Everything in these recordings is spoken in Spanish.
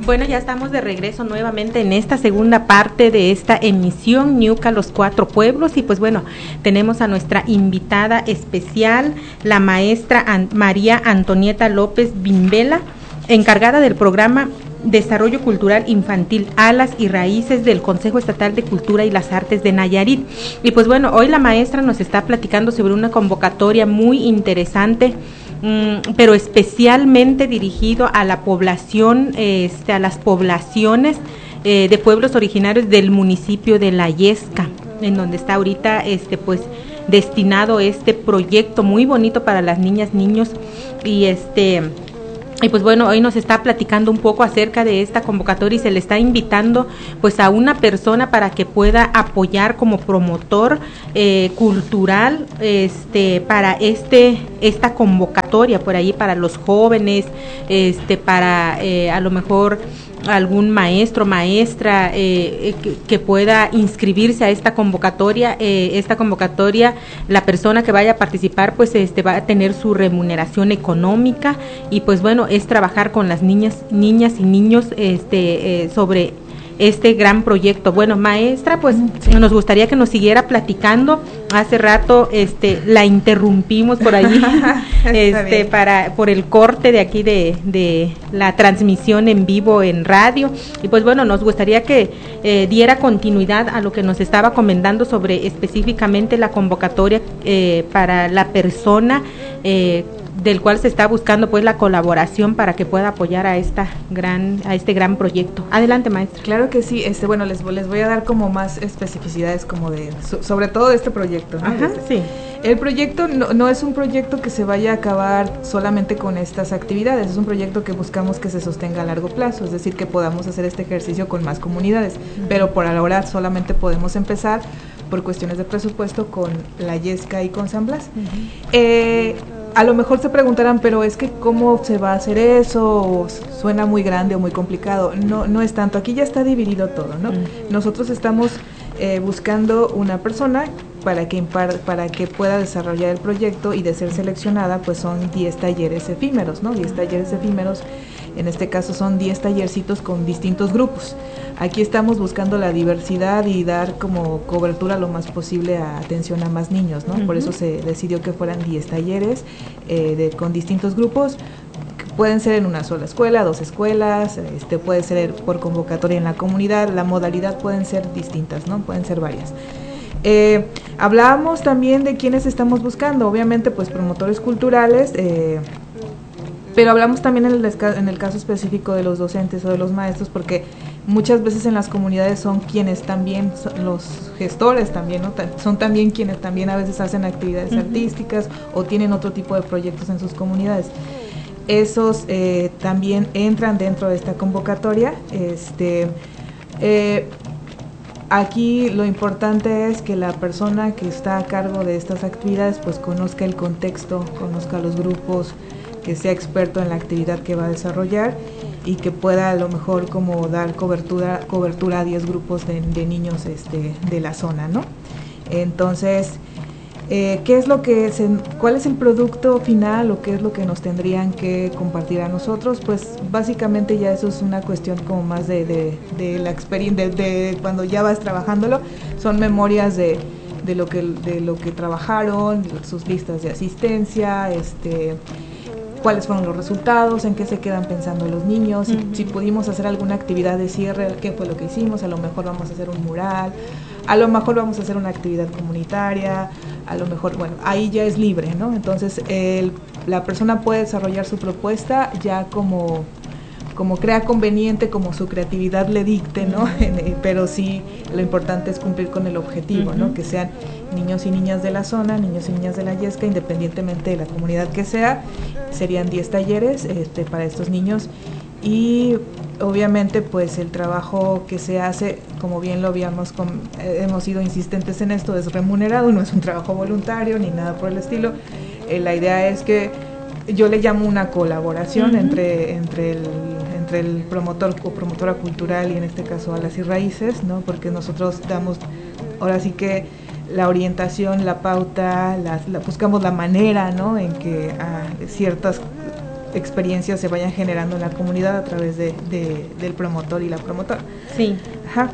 Bueno, ya estamos de regreso nuevamente en esta segunda parte de esta emisión Ñuka, los cuatro pueblos, y pues bueno, tenemos a nuestra invitada especial, la maestra María Antonieta López Bimbela, encargada del programa Desarrollo Cultural Infantil, Alas y Raíces del Consejo Estatal de Cultura y las Artes de Nayarit. Y pues bueno, hoy la maestra nos está platicando sobre una convocatoria muy interesante, pero especialmente dirigido a la población, a las poblaciones de pueblos originarios del municipio de La Yesca, en donde está ahorita pues destinado este proyecto muy bonito para las niñas, niños y pues bueno, hoy nos está platicando un poco acerca de esta convocatoria y se le está invitando pues a una persona para que pueda apoyar como promotor cultural para esta convocatoria por ahí para los jóvenes, para a lo mejor algún maestro, maestra que pueda inscribirse a esta convocatoria. Esta convocatoria, la persona que vaya a participar pues va a tener su remuneración económica y pues bueno, es trabajar con las niñas y niños sobre este gran proyecto. Bueno, maestra, pues nos gustaría que nos siguiera platicando. Hace rato la interrumpimos por allí por el corte de aquí de la transmisión en vivo en radio, y pues bueno, nos gustaría que diera continuidad a lo que nos estaba comentando sobre específicamente la convocatoria para la persona del cual se está buscando pues la colaboración para que pueda apoyar a este gran proyecto. Adelante, maestra. Claro que sí, bueno, les voy a dar como más especificidades como sobre todo de este proyecto, ¿no? Ajá, sí. El proyecto no es un proyecto que se vaya a acabar solamente con estas actividades, es un proyecto que buscamos que se sostenga a largo plazo, es decir, que podamos hacer este ejercicio con más comunidades, pero por ahora solamente podemos empezar por cuestiones de presupuesto con La Yesca y con San Blas. A lo mejor se preguntarán, pero es que ¿cómo se va a hacer eso? O suena muy grande o muy complicado. No es tanto, aquí ya está dividido todo, ¿no? Nosotros estamos buscando una persona para que pueda desarrollar el proyecto, y de ser seleccionada pues son 10 talleres efímeros, ¿no? 10 talleres efímeros, en este caso son 10 tallercitos con distintos grupos. Aquí estamos buscando la diversidad y dar como cobertura lo más posible a atención a más niños, ¿no? Por eso se decidió que fueran 10 talleres con distintos grupos. Pueden ser en una sola escuela, 2 escuelas, puede ser por convocatoria en la comunidad, la modalidad pueden ser distintas, ¿no? Pueden ser varias. Hablábamos también de quiénes estamos buscando, obviamente pues promotores culturales, pero hablamos también en el caso específico de los docentes o de los maestros, porque muchas veces en las comunidades son quienes también, los gestores también, ¿no? Son también quienes también a veces hacen actividades artísticas o tienen otro tipo de proyectos en sus comunidades. Esos también entran dentro de esta convocatoria. Aquí lo importante es que la persona que está a cargo de estas actividades pues conozca el contexto, conozca los grupos, que sea experto en la actividad que va a desarrollar y que pueda a lo mejor como dar cobertura a 10 grupos de niños de la zona, ¿no? Entonces, ¿cuál es el producto final o qué es lo que nos tendrían que compartir a nosotros? Pues básicamente ya eso es una cuestión como más de la experiencia, de cuando ya vas trabajándolo, son memorias de lo que trabajaron, sus listas de asistencia, cuáles fueron los resultados, en qué se quedan pensando los niños, si pudimos hacer alguna actividad de cierre, qué fue lo que hicimos, a lo mejor vamos a hacer un mural, a lo mejor vamos a hacer una actividad comunitaria, a lo mejor, bueno, ahí ya es libre, ¿no? Entonces la persona puede desarrollar su propuesta ya como crea conveniente, como su creatividad le dicte, ¿no? Pero sí, lo importante es cumplir con el objetivo, ¿no? Que sean niños y niñas de la zona, niños y niñas de La Yesca, independientemente de la comunidad que sea. Serían 10 talleres para estos niños, y obviamente pues el trabajo que se hace, como bien lo hemos sido insistentes en esto, es remunerado, no es un trabajo voluntario ni nada por el estilo. La idea es que yo le llamo una colaboración entre el promotor o promotora cultural y en este caso Alas y Raíces, ¿no? Porque nosotros damos, ahora sí que la orientación, la pauta, buscamos la manera, ¿no? En que ciertas experiencias se vayan generando en la comunidad a través del promotor y la promotora. Sí. Ajá.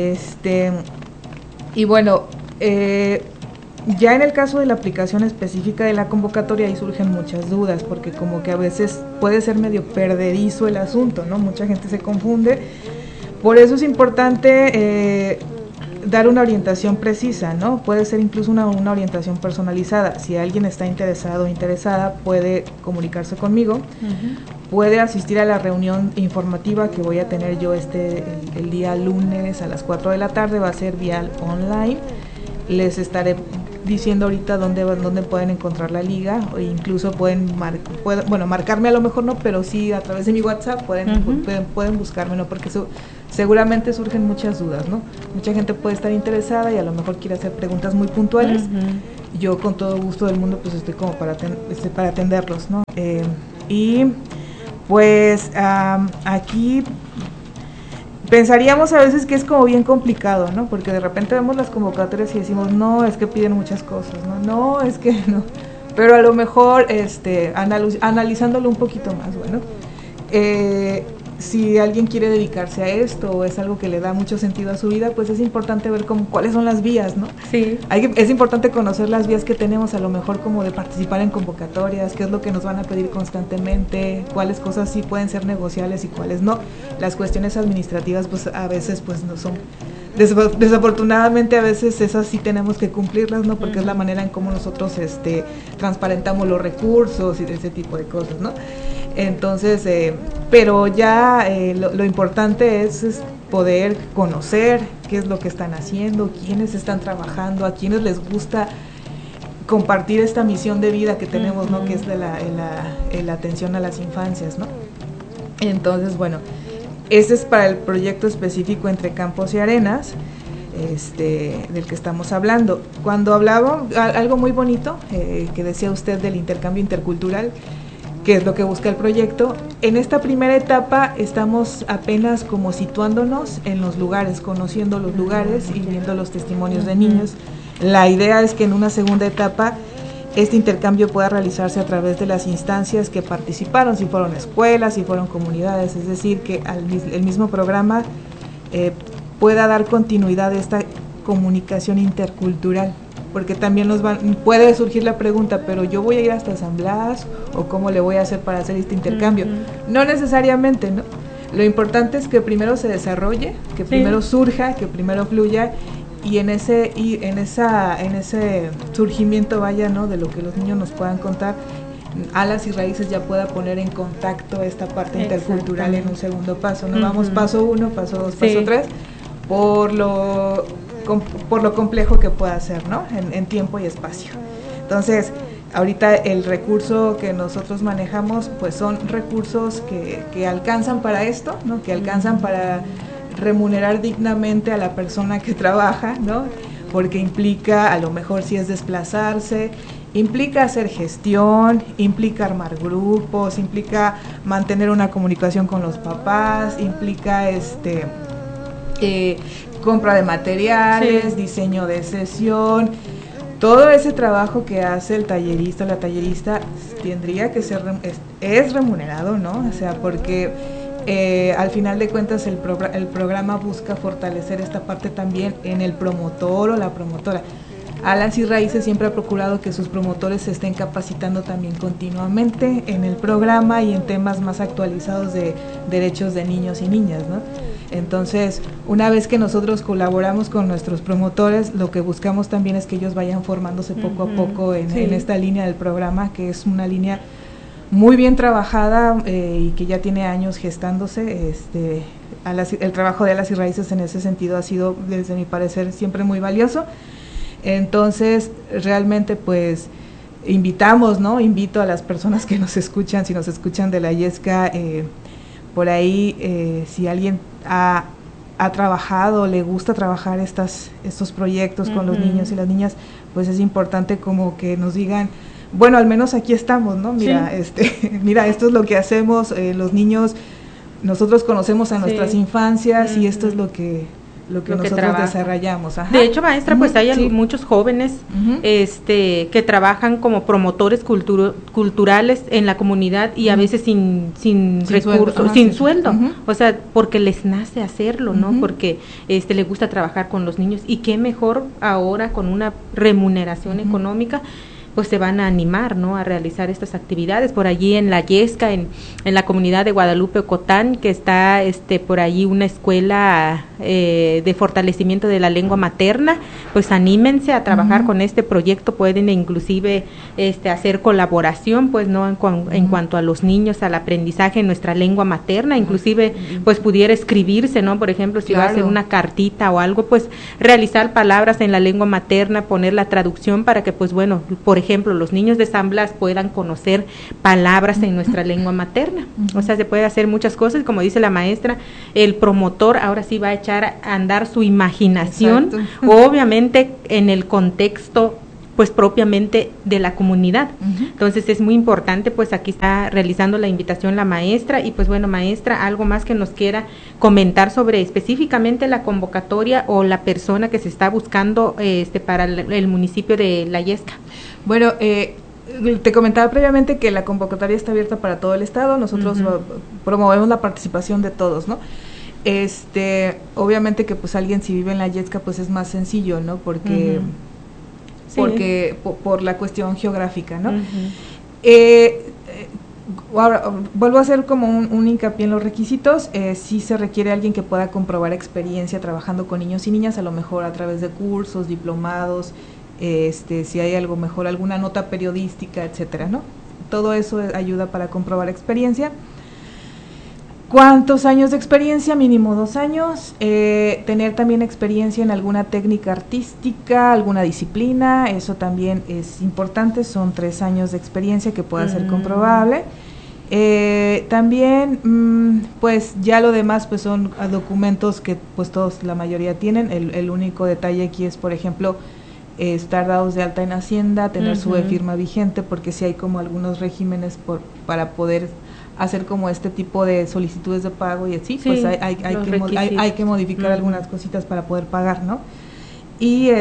Y bueno, ya en el caso de la aplicación específica de la convocatoria ahí surgen muchas dudas, porque como que a veces puede ser medio perdedizo el asunto, ¿no? Mucha gente se confunde. Por eso es importante dar una orientación precisa, ¿no? Puede ser incluso una orientación personalizada. Si alguien está interesado o interesada, puede comunicarse conmigo, puede asistir a la reunión informativa que voy a tener yo el día lunes a las 4 de la tarde, va a ser vía online. Les estaré diciendo ahorita dónde pueden encontrar la liga, o incluso pueden marcarme, a lo mejor no, pero sí a través de mi WhatsApp pueden buscarme, ¿no? Porque seguramente surgen muchas dudas, ¿no? Mucha gente puede estar interesada y a lo mejor quiere hacer preguntas muy puntuales. Yo con todo gusto del mundo pues estoy como para atenderlos, ¿no? Y pues aquí pensaríamos a veces que es como bien complicado, ¿no? Porque de repente vemos las convocatorias y decimos, no, es que piden muchas cosas, no, es que no. Pero a lo mejor, analizándolo un poquito más, bueno, si alguien quiere dedicarse a esto o es algo que le da mucho sentido a su vida, pues es importante ver cuáles son las vías, ¿no? Sí. Es importante conocer las vías que tenemos, a lo mejor como de participar en convocatorias, qué es lo que nos van a pedir constantemente, cuáles cosas sí pueden ser negociables y cuáles no. Las cuestiones administrativas pues a veces pues no son, desafortunadamente a veces esas sí tenemos que cumplirlas, ¿no? Porque es la manera en cómo nosotros transparentamos los recursos y de ese tipo de cosas, ¿no? Entonces, pero ya lo importante es poder conocer qué es lo que están haciendo, quiénes están trabajando, a quienes les gusta compartir esta misión de vida que tenemos, ¿no? Que es la atención a las infancias, ¿no? Entonces, bueno, ese es para el proyecto específico Entre Campos y Arenas, del que estamos hablando. Cuando hablaba algo muy bonito que decía usted del intercambio intercultural, que es lo que busca el proyecto, en esta primera etapa estamos apenas como situándonos en los lugares, conociendo los lugares y viendo los testimonios de niños. La idea es que en una segunda etapa este intercambio pueda realizarse a través de las instancias que participaron, si fueron escuelas, si fueron comunidades, es decir, que el mismo programa pueda dar continuidad a esta comunicación intercultural, porque también puede surgir la pregunta, pero yo voy a ir hasta San Blas o cómo le voy a hacer para hacer este intercambio. No necesariamente, ¿no? Lo importante es que primero se desarrolle, que primero surja, que primero fluya, y en ese surgimiento vaya, ¿no? De lo que los niños nos puedan contar, Alas y Raíces ya pueda poner en contacto esta parte intercultural en un segundo paso, ¿no? Vamos paso 1, paso 2, paso 3, por lo complejo que pueda ser, ¿no? En tiempo y espacio. Entonces, ahorita el recurso que nosotros manejamos, pues son recursos que alcanzan para esto, ¿no? Que alcanzan para remunerar dignamente a la persona que trabaja, ¿no? Porque implica, a lo mejor si es desplazarse, implica hacer gestión, implica armar grupos, implica mantener una comunicación con los papás, implica compra de materiales, diseño de sesión. Todo ese trabajo que hace el tallerista o la tallerista tendría que ser, es remunerado, ¿no? O sea, porque al final de cuentas el programa busca fortalecer esta parte también en el promotor o la promotora. Alas y Raíces siempre ha procurado que sus promotores se estén capacitando también continuamente en el programa y en temas más actualizados de derechos de niños y niñas, ¿no? Entonces, una vez que nosotros colaboramos con nuestros promotores, lo que buscamos también es que ellos vayan formándose poco a poco en esta línea del programa, que es una línea muy bien trabajada y que ya tiene años gestándose. El trabajo de Alas y Raíces en ese sentido ha sido, desde mi parecer, siempre muy valioso. Entonces, realmente, pues, invitamos, ¿no? Invito a las personas que nos escuchan, si nos escuchan de la Yesca, por ahí, si alguien ha trabajado, le gusta trabajar estos proyectos con los niños y las niñas, pues es importante como que nos digan, bueno, al menos aquí estamos, ¿no? Mira, mira, esto es lo que hacemos, los niños, nosotros conocemos a nuestras infancias y esto es lo que nosotros desarrollamos. Ajá. De hecho, maestra, pues hay muchos jóvenes que trabajan como promotores culturales en la comunidad y a veces sin recursos, sin sueldo, o sea, porque les nace hacerlo, ¿no? Porque les gusta trabajar con los niños, y qué mejor ahora con una remuneración económica, pues se van a animar, ¿no?, a realizar estas actividades. Por allí en la Yesca, en la comunidad de Guadalupe Ocotán, que está por allí una escuela de fortalecimiento de la lengua materna, pues anímense a trabajar con este proyecto. Pueden inclusive hacer colaboración, pues, ¿no?, en cuanto a los niños, al aprendizaje en nuestra lengua materna, inclusive pues pudiera escribirse, ¿no?, por ejemplo, si va a hacer una cartita o algo, pues realizar palabras en la lengua materna, poner la traducción para que, pues bueno, por ejemplo, los niños de San Blas puedan conocer palabras en nuestra lengua materna. O sea, se puede hacer muchas cosas, como dice la maestra, el promotor ahora sí va a echar a andar su imaginación, obviamente en el contexto pues propiamente de la comunidad. Entonces es muy importante, pues aquí está realizando la invitación la maestra. Y pues bueno, maestra, algo más que nos quiera comentar sobre específicamente la convocatoria o la persona que se está buscando para el municipio de La Yesca. Bueno, te comentaba previamente que la convocatoria está abierta para todo el estado. Nosotros promovemos la participación de todos, ¿no? Obviamente que pues alguien si vive en La Yesca pues es más sencillo, ¿no? Porque por la cuestión geográfica, ¿no? Ahora, vuelvo a hacer como un hincapié en los requisitos. Sí se requiere alguien que pueda comprobar experiencia trabajando con niños y niñas, a lo mejor a través de cursos, diplomados, si hay algo mejor, alguna nota periodística, etcétera, ¿no? Todo eso ayuda para comprobar experiencia. ¿Cuántos años de experiencia? Mínimo 2 años. Tener también experiencia en alguna técnica artística, alguna disciplina, eso también es importante. Son 3 años de experiencia que pueda ser comprobable. También, pues ya lo demás pues son documentos que pues todos, la mayoría tienen. El único detalle aquí es, por ejemplo, estar dados de alta en Hacienda, tener su firma vigente, porque sí hay como algunos regímenes para poder hacer como este tipo de solicitudes de pago y así, pues hay que modificar algunas cositas para poder pagar, ¿no? Y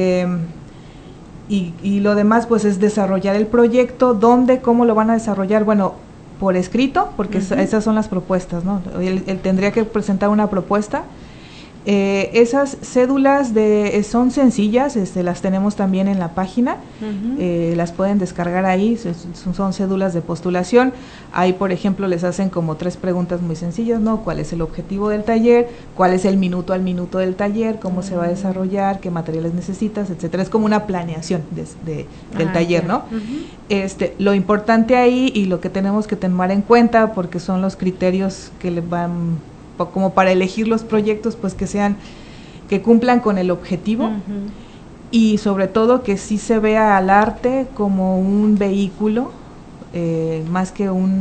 y lo demás pues es desarrollar el proyecto. ¿Dónde, cómo lo van a desarrollar? Bueno, por escrito, porque esas son las propuestas, ¿no? Él tendría que presentar una propuesta. Esas cédulas son sencillas, las tenemos también en la página, las pueden descargar ahí, son cédulas de postulación. Ahí, por ejemplo, les hacen como 3 preguntas muy sencillas, ¿no? ¿Cuál es el objetivo del taller? ¿Cuál es el minuto al minuto del taller? ¿Cómo se va a desarrollar? ¿Qué materiales necesitas? Etcétera. Es como una planeación del taller, ¿no? Lo importante ahí y lo que tenemos que tomar en cuenta, porque son los criterios que le van como para elegir los proyectos, pues que cumplan con el objetivo, y sobre todo que sí se vea al arte como un vehículo, más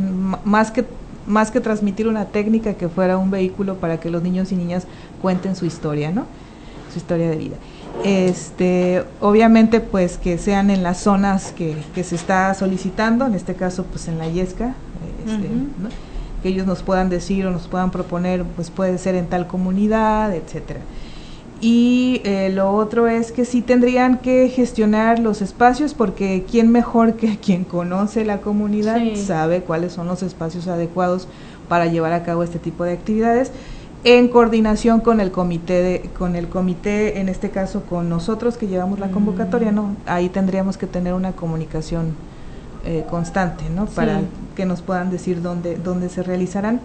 que transmitir una técnica, que fuera un vehículo para que los niños y niñas cuenten su historia, ¿no? Su historia de vida. Obviamente pues que sean en las zonas que se está solicitando, en este caso pues en La Yesca, ¿no? Que ellos nos puedan decir o nos puedan proponer, pues puede ser en tal comunidad, etcétera. Y lo otro es que sí tendrían que gestionar los espacios, porque quién mejor que quien conoce la comunidad sabe cuáles son los espacios adecuados para llevar a cabo este tipo de actividades, en coordinación con el comité, en este caso con nosotros que llevamos la convocatoria, ¿no? Ahí tendríamos que tener una comunicación constante, ¿no? Para que nos puedan decir dónde se realizarán.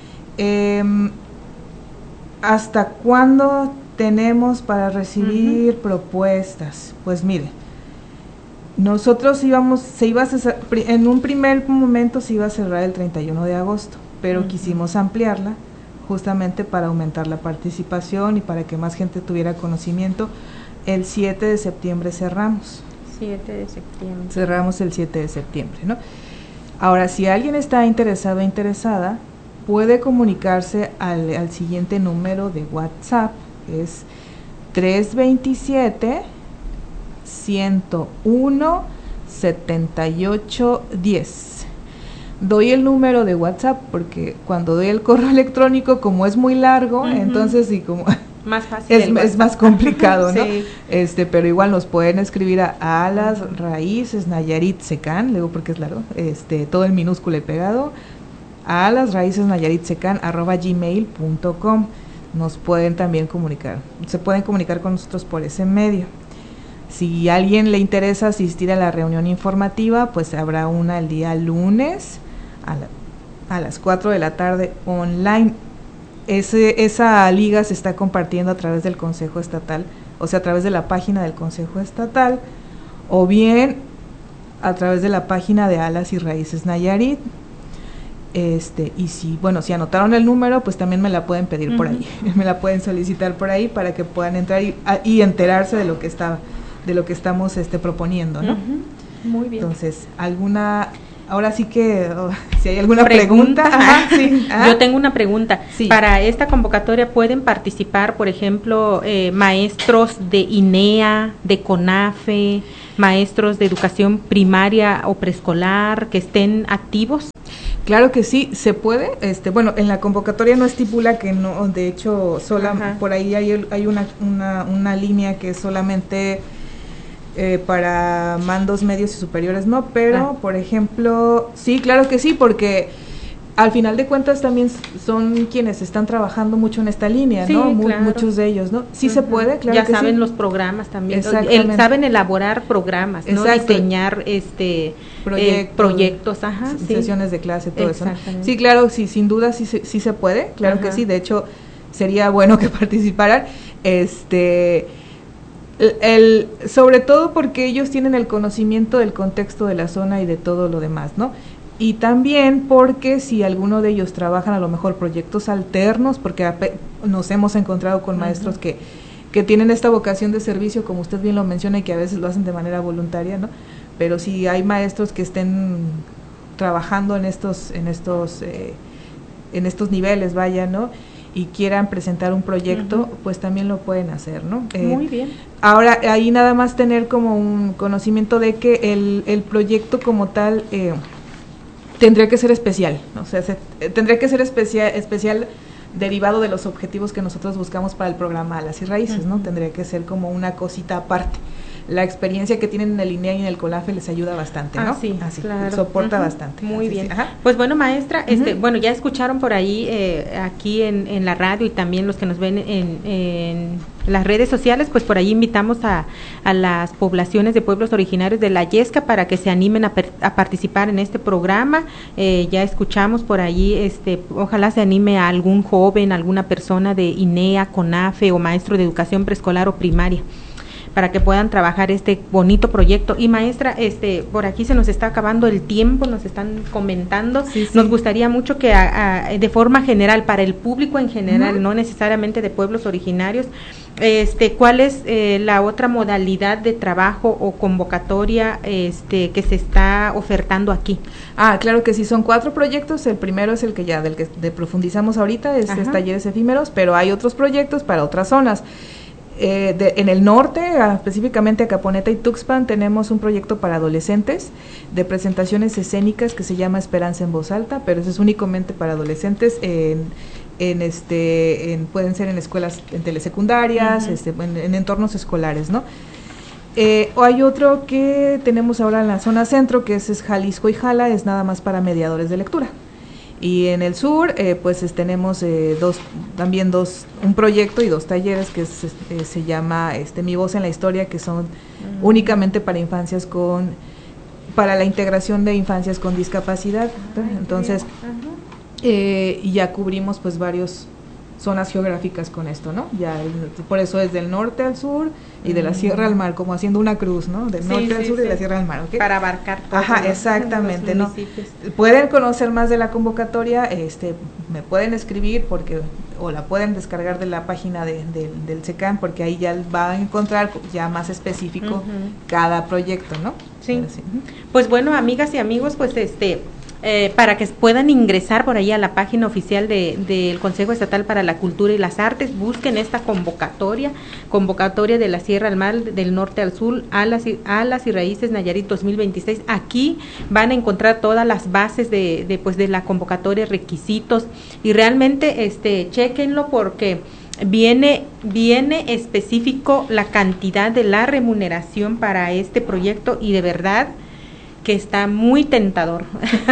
¿Hasta cuándo tenemos para recibir propuestas? Pues mire, nosotros en un primer momento se iba a cerrar el 31 de agosto, pero quisimos ampliarla justamente para aumentar la participación y para que más gente tuviera conocimiento. El 7 de septiembre cerramos. 7 de septiembre. Cerramos el 7 de septiembre, ¿no? Ahora, si alguien está interesado o interesada, puede comunicarse al siguiente número de WhatsApp, que es 327-101-7810. Doy el número de WhatsApp porque cuando doy el correo electrónico, como es muy largo, entonces y como más fácil. Es más complicado, ¿no? Sí. Pero igual nos pueden escribir a Alas Raíces Nayarit Secan, luego porque es largo, todo en minúscula y pegado, a alasraicesnayaritsecan@gmail.com. Nos pueden también comunicar, se pueden comunicar con nosotros por ese medio. Si a alguien le interesa asistir a la reunión informativa, pues habrá una el día lunes a las 4 de la tarde online. Esa liga se está compartiendo a través del Consejo Estatal, o sea, a través de la página del Consejo Estatal, o bien a través de la página de Alas y Raíces Nayarit. Y si anotaron el número, pues también me la pueden pedir por ahí, me la pueden solicitar por ahí para que puedan entrar y enterarse de lo que estamos proponiendo, ¿no? Muy bien. Entonces, ahora sí que, si hay alguna pregunta. Sí. Yo tengo una pregunta. Sí. Para esta convocatoria pueden participar, por ejemplo, maestros de INEA, de CONAFE, maestros de educación primaria o preescolar que estén activos. Claro que sí, se puede. En la convocatoria no estipula que no, de hecho, por ahí hay una línea que es solamente para mandos medios y superiores, no, pero por ejemplo, sí, claro que sí, porque al final de cuentas también son quienes están trabajando mucho en esta línea, sí, ¿no? Claro. Muchos de ellos, ¿no? Sí se puede, claro ya que saben sí. Los programas también, saben elaborar programas, ¿no? Diseñar proyectos, sesiones de clase, todo eso, ¿no? Sí, claro, sí, sin duda sí se puede, claro que sí, de hecho sería bueno que participaran, sobre todo porque ellos tienen el conocimiento del contexto de la zona y de todo lo demás, ¿no? Y también porque si alguno de ellos trabajan a lo mejor proyectos alternos, porque nos hemos encontrado con maestros que tienen esta vocación de servicio, como usted bien lo menciona, y que a veces lo hacen de manera voluntaria, ¿no? Pero si hay maestros que estén trabajando en estos niveles, vaya, ¿no? Y quieran presentar un proyecto, pues también lo pueden hacer, ¿no? Muy bien. Ahora, ahí nada más tener como un conocimiento de que el proyecto como tal tendría que ser especial, ¿no? O sea, tendría que ser especial derivado de los objetivos que nosotros buscamos para el programa Alas y Raíces, ¿no? Tendría que ser como una cosita aparte. La experiencia que tienen en el INEA y en el CONAFE les ayuda bastante, ¿no? Sí, claro. Soporta bastante. Muy bien. Sí. Pues bueno, maestra, bueno, ya escucharon por ahí aquí en la radio y también los que nos ven en las redes sociales, pues por ahí invitamos a las poblaciones de pueblos originarios de la Yesca para que se animen a participar en este programa. Ya escuchamos por ahí, ojalá se anime a algún joven, alguna persona de INEA, CONAFE o maestro de educación preescolar o primaria, para que puedan trabajar este bonito proyecto. Y maestra, por aquí se nos está acabando el tiempo, nos están comentando, nos gustaría mucho que de forma general, para el público en general, no necesariamente de pueblos originarios, ¿cuál es la otra modalidad de trabajo o convocatoria que se está ofertando aquí? Claro que sí, son 4 proyectos. El primero es el que del que profundizamos ahorita, es talleres efímeros, pero hay otros proyectos para otras zonas. En el norte, específicamente Acaponeta y Tuxpan, tenemos un proyecto para adolescentes de presentaciones escénicas que se llama Esperanza en Voz Alta, pero eso es únicamente para adolescentes pueden ser en escuelas, en telesecundarias, en entornos escolares, ¿no? O hay otro que tenemos ahora en la zona centro, que es Jalisco y Jala, es nada más para mediadores de lectura. Y en el sur, tenemos un proyecto y 2 talleres que se llama Mi Voz en la Historia, que son únicamente para infancias para la integración de infancias con discapacidad. Entonces, y ya cubrimos pues varios zonas geográficas con esto, ¿no? Ya por eso es del norte al sur y de la sierra al mar, como haciendo una cruz, ¿no? Del norte al sur y de la sierra al mar, ¿ok? Para abarcar todo. Exactamente, ¿no? Pueden conocer más de la convocatoria, me pueden escribir o la pueden descargar de la página del SECAN, porque ahí ya va a encontrar ya más específico cada proyecto, ¿no? Sí. Pues bueno, amigas y amigos, pues para que puedan ingresar por ahí a la página oficial del Consejo Estatal para la Cultura y las Artes, busquen esta convocatoria de la Sierra al Mar, del norte al sur, Alas y Raíces Nayarit 2026. Aquí van a encontrar todas las bases de la convocatoria, requisitos, y realmente chéquenlo, porque viene específico la cantidad de la remuneración para este proyecto y de verdad que está muy tentador.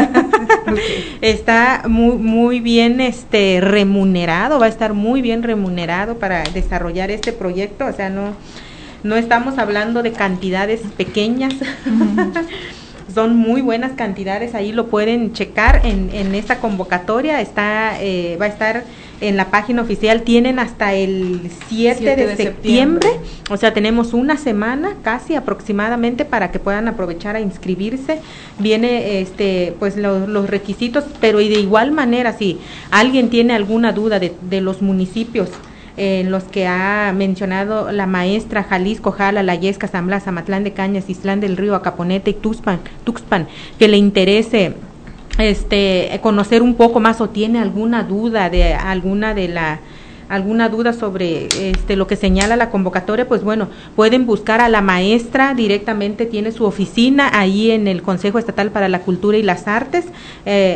Está muy bien remunerado, va a estar muy bien remunerado para desarrollar este proyecto, o sea, no estamos hablando de cantidades pequeñas. Son muy buenas cantidades, ahí lo pueden checar en esta convocatoria, va a estar en la página oficial, tienen hasta el 7 de septiembre, o sea, tenemos una semana casi aproximadamente para que puedan aprovechar a inscribirse. Viene pues los requisitos, pero y de igual manera, si alguien tiene alguna duda de los municipios en los que ha mencionado la maestra, Jalisco, Jala, La Yesca, San Blas, Amatlán de Cañas, Islán del Río, Acaponeta y Tuxpan, que le interese conocer un poco más o tiene alguna duda alguna duda sobre lo que señala la convocatoria, pues bueno, pueden buscar a la maestra directamente, tiene su oficina ahí en el Consejo Estatal para la Cultura y las Artes,